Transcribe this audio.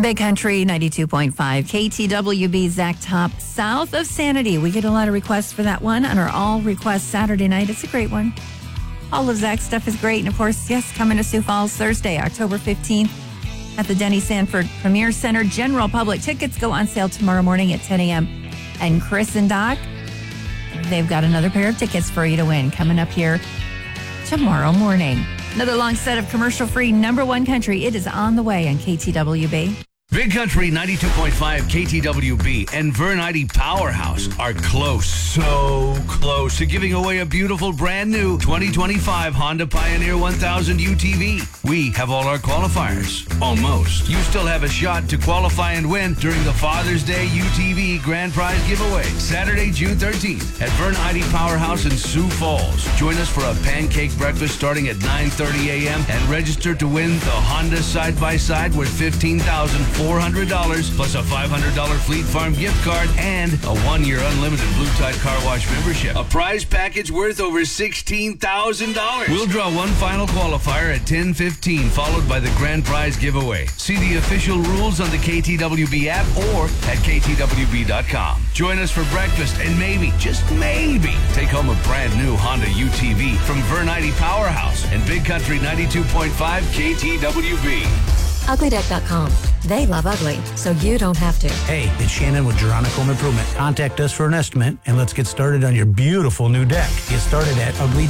Big Country 92.5 KTWB Zach Top, south of Sanity. We get a lot of requests for that one on our All Request Saturday night. It's a great one. All of Zach's stuff is great. And of course, yes, coming to Sioux Falls Thursday, October 15th at the Denny Sanford Premier Center. General public tickets go on sale tomorrow morning at 10 a.m. And Chris and Doc, they've got another pair of tickets for you to win coming up here tomorrow morning. Another long set of commercial-free number one country. It is on the way on KTWB. Big Country 92.5 KTWB and Vernite Powerhouse are close, so close to giving away a beautiful brand new 2025 Honda Pioneer 1000 UTV. We have all our qualifiers. Almost. You still have a shot to qualify and win during the Father's Day UTV Grand Prize giveaway, Saturday, June 13th at Vernite Powerhouse in Sioux Falls. Join us for a pancake breakfast starting at 9:30 a.m. and register to win the Honda side-by-side worth $15,400 plus a $500 Fleet Farm gift card and a 1-year unlimited Blue Tide Car Wash membership. A prize package worth over $16,000. We'll draw one final qualifier at 10:15, followed by the grand prize giveaway. See the official rules on the KTWB app or at ktwb.com. Join us for breakfast and maybe, just maybe, take home a brand new Honda UTV from Vernite Powerhouse and Big Country 92.5 KTWB. Uglydeck.com. They love ugly, so you don't have to. Hey, it's Shannon with Geronica Home Improvement. Contact us for an estimate, and let's get started on your beautiful new deck. Get started at